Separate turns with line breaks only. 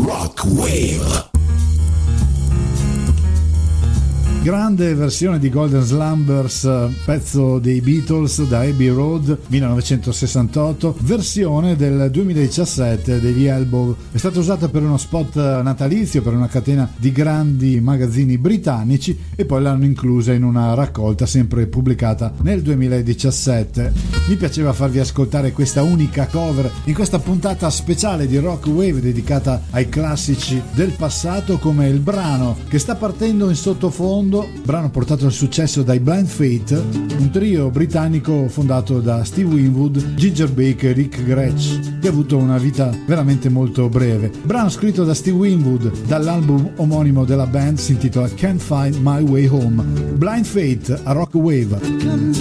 Rock Wave.
Grande versione di Golden Slumbers, pezzo dei Beatles da Abbey Road 1968, versione del 2017 degli Elbow. È stata usata per uno spot natalizio per una catena di grandi magazzini britannici e poi l'hanno inclusa in una raccolta sempre pubblicata nel 2017. Mi piaceva farvi ascoltare questa unica cover in questa puntata speciale di Rock Wave dedicata ai classici del passato, come il brano che sta partendo in sottofondo, brano portato al successo dai Blind Faith, un trio britannico fondato da Steve Winwood, Ginger Baker e Rick Gretsch, che ha avuto una vita veramente molto breve. Brano scritto da Steve Winwood dall'album omonimo della band, si intitola Can't Find My Way Home. Blind Faith a Rock Wave.